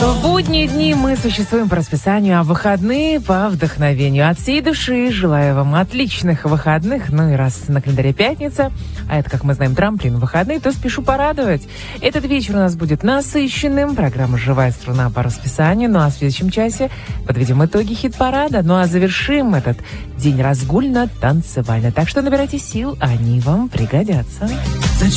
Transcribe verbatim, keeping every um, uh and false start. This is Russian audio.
В будние дни мы существуем по расписанию, а в выходные по вдохновению. От всей души желаю вам отличных выходных. Ну и раз на календаре пятница, а это, как мы знаем, трамплин в выходные, то спешу порадовать. Этот вечер у нас будет насыщенным. Программа «Живая струна» по расписанию. Ну а в следующем часе подведем итоги хит-парада. Ну а завершим этот день разгульно-танцевально. Так что набирайте сил, они вам пригодятся.